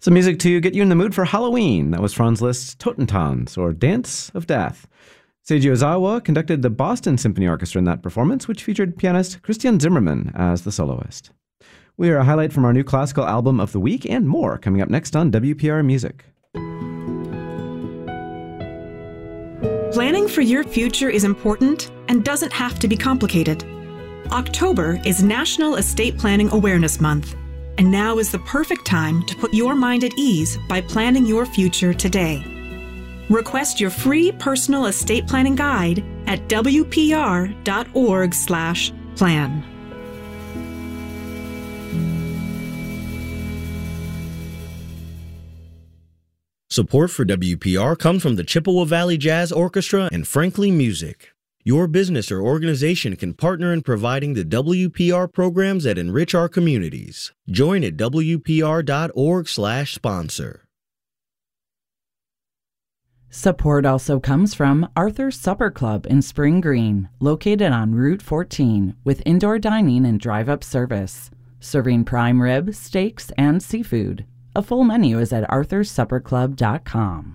Some music to get you in the mood for Halloween. That was Franz Liszt's Totentanz, or Dance of Death. Seiji Ozawa conducted the Boston Symphony Orchestra in that performance, which featured pianist Christian Zimmermann as the soloist. We hear a highlight from our new classical album of the week and more coming up next on WPR Music. Planning for your future is important and doesn't have to be complicated. October is National Estate Planning Awareness Month, and now is the perfect time to put your mind at ease by planning your future today. Request your free personal estate planning guide at wpr.org/plan. Support for WPR comes from the Chippewa Valley Jazz Orchestra and Frankly Music. Your business or organization can partner in providing the WPR programs that enrich our communities. Join at wpr.org/sponsor. Support also comes from Arthur's Supper Club in Spring Green, located on Route 14, with indoor dining and drive-up service, serving prime rib, steaks, and seafood. A full menu is at arthursupperclub.com.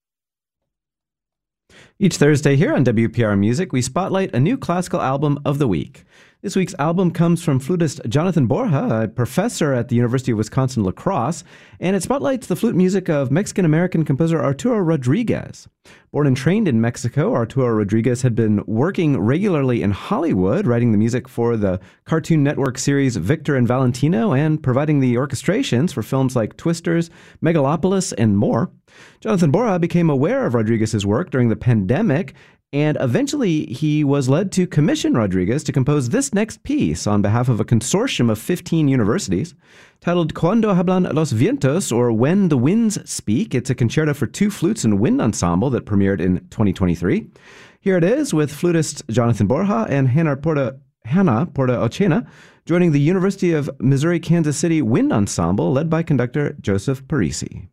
Each Thursday here on WPR Music, we spotlight a new classical album of the week. This week's album comes from flutist Jonathan Borja, a professor at the University of Wisconsin-La Crosse, and it spotlights the flute music of Mexican-American composer Arturo Rodriguez. Born and trained in Mexico, Arturo Rodriguez had been working regularly in Hollywood, writing the music for the Cartoon Network series Victor and Valentino, and providing the orchestrations for films like Twisters, Megalopolis, and more. Jonathan Borja became aware of Rodriguez's work during the pandemic, and eventually he was led to commission Rodriguez to compose this next piece on behalf of a consortium of 15 universities. Titled Cuando Hablan los Vientos, or When the Winds Speak, it's a concerto for two flutes and wind ensemble that premiered in 2023. Here it is with flutist Jonathan Borja and Hannah Porta Ochena, joining the University of Missouri-Kansas City Wind Ensemble led by conductor Joseph Parisi.